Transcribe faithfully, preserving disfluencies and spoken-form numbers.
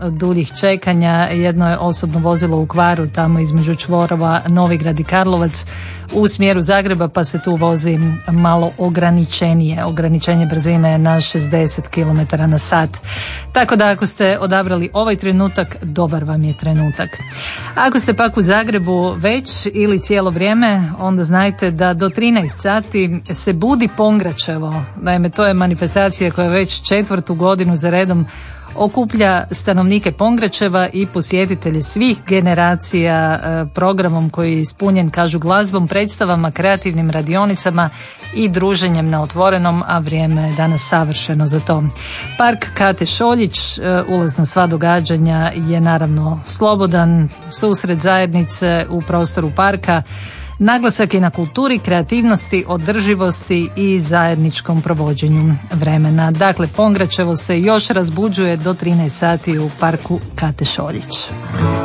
duljih čekanja. Jedno je osobno vozilo u kvaru tamo između čvorova Novigrad i Karlovac u smjeru Zagreba, pa se tu vozi malo ograničenije. Ograničenje brzine je na šezdeset kilometara na sat. Tako da ako ste odabrali ovaj trenutak, dobar vam je trenutak. Ako ste pak u Zagrebu već ili cijelo vrijeme, onda znajte da do trinaest sati se budi Pongračevo. Naime, to je manifestacija koja već četvrtu godinu za redom okuplja stanovnike Pongračeva i posjetitelje svih generacija programom koji je ispunjen, kažu, glazbom, predstavama, kreativnim radionicama i druženjem na otvorenom, a vrijeme je danas savršeno za to. Park Kate Šoljić, ulaz na sva događanja je naravno slobodan, susret zajednice u prostoru parka. Naglasak je na kulturi, kreativnosti, održivosti i zajedničkom provođenju vremena. Dakle, Pongračevo se još razbuđuje do trinaest sati u parku Kate Šoljić.